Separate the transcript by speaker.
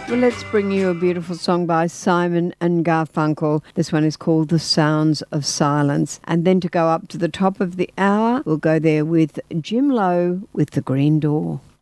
Speaker 1: Well, let's bring you a beautiful song by Simon and Garfunkel. This one is called The Sounds of Silence. And then to go up to the top of the hour, we'll go there with Jim Lowe with The Green Door.